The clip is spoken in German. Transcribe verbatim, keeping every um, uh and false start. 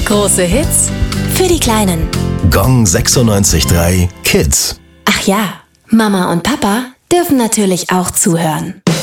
Große Hits für die Kleinen. Gong sechsundneunzig Komma drei Kids. Ach ja, Mama und Papa dürfen natürlich auch zuhören.